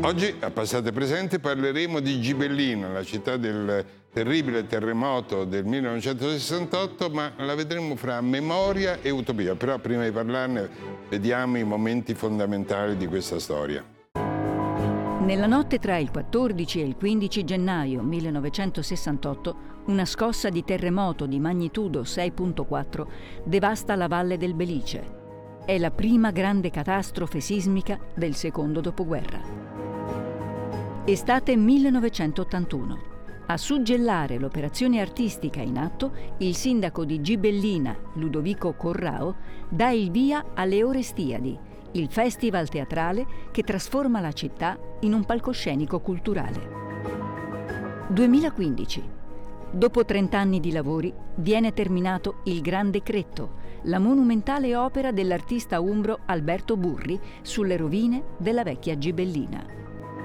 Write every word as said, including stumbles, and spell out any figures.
Oggi, a Passate Presente, parleremo di Gibellina, la città del terribile terremoto del millenovecentosessantotto, ma la vedremo fra memoria e utopia. Però prima di parlarne vediamo i momenti fondamentali di questa storia. Nella notte tra il quattordici e il quindici gennaio millenovecentosessantotto, una scossa di terremoto di magnitudo sei virgola quattro devasta la valle del Belice. È la prima grande catastrofe sismica del secondo dopoguerra. Estate millenovecentottantuno. A suggellare l'operazione artistica in atto, il sindaco di Gibellina, Ludovico Corrao, dà il via alle Orestiadi, il festival teatrale che trasforma la città in un palcoscenico culturale. duemilaquindici. Dopo trent'anni di lavori, viene terminato Il Grande Cretto, la monumentale opera dell'artista umbro Alberto Burri sulle rovine della vecchia Gibellina.